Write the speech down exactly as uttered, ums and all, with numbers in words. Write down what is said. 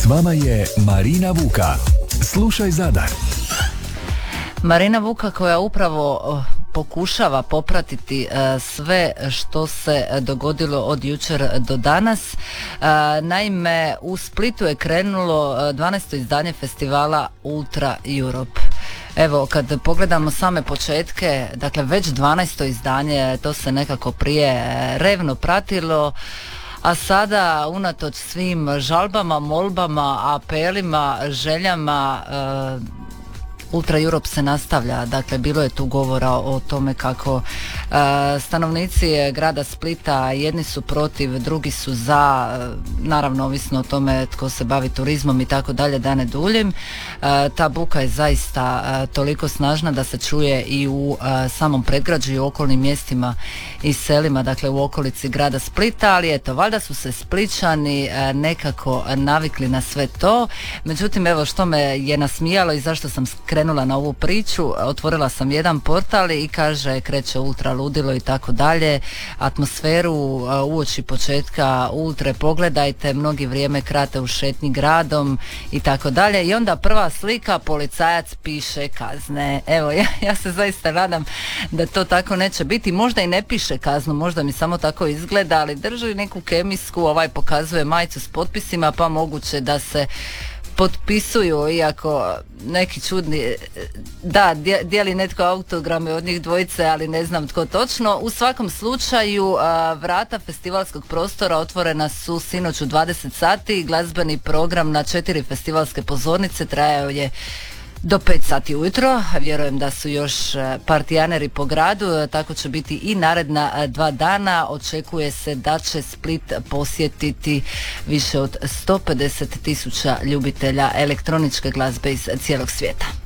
S vama je Marina Vuka. Slušaj Zadar. Marina Vuka koja upravo pokušava popratiti sve što se dogodilo od jučer do danas. Naime, u Splitu je krenulo dvanaesto izdanje festivala Ultra Europe. Evo, kad pogledamo same početke, dakle već dvanaesto izdanje, to se nekako prije revno pratilo, a sada unatoč svim žalbama, molbama, apelima, željama, Ultra Europe se nastavlja. Dakle, bilo je tu govora o tome kako e, stanovnici grada Splita jedni su protiv, drugi su za, e, naravno ovisno o tome tko se bavi turizmom i tako dalje, da ne duljim. E, ta buka je zaista e, toliko snažna da se čuje i u e, samom predgrađu i u okolnim mjestima i selima, dakle u okolici grada Splita, ali eto, valjda su se Splićani e, nekako navikli na sve to. Međutim, evo što me je nasmijalo i zašto sam skrenula na ovu priču, otvorila sam jedan portal i kaže kreće ultra ludilo i tako dalje, atmosferu uoči početka ultre pogledajte, mnogi vrijeme krate u šetnji gradom i tako dalje, i onda prva slika, policajac piše kazne. Evo, ja, ja se zaista nadam da to tako neće biti, možda i ne piše kaznu, možda mi samo tako izgleda, ali drži neku kemijsku, ovaj pokazuje majicu s potpisima, pa moguće da se potpisuju, iako neki čudni, da, dijeli netko autograme od njih dvojice, ali ne znam tko točno. U svakom slučaju, vrata festivalskog prostora otvorena su sinoć u dvadeset sati, glazbeni program na četiri festivalske pozornice trajao je do pet sati ujutro. Vjerujem da su još partijaneri po gradu, tako će biti i naredna dva dana. Očekuje se da će Split posjetiti više od sto pedeset tisuća ljubitelja elektroničke glazbe iz cijelog svijeta.